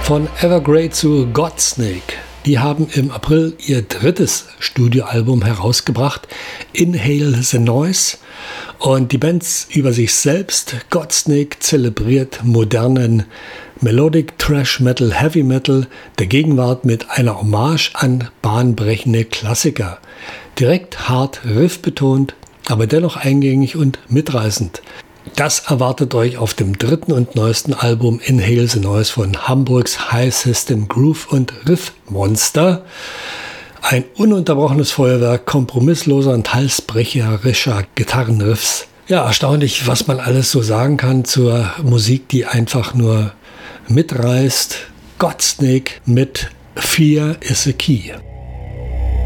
Von Evergrey zu Godsnake. Die haben im April ihr drittes Studioalbum herausgebracht, Inhale the Noise. Und die Band über sich selbst, Godsnake, zelebriert modernen Melodic Thrash Metal, Heavy Metal der Gegenwart mit einer Hommage an bahnbrechende Klassiker. Direkt hart riffbetont, aber dennoch eingängig und mitreißend. Das erwartet euch auf dem dritten und neuesten Album Inhale the Noise von Hamburgs High System Groove und Riff Monster. Ein ununterbrochenes Feuerwerk kompromissloser und halsbrecherischer Gitarrenriffs. Ja, erstaunlich, was man alles so sagen kann zur Musik, die einfach nur mitreißt. Godsnake mit Fear is a Key.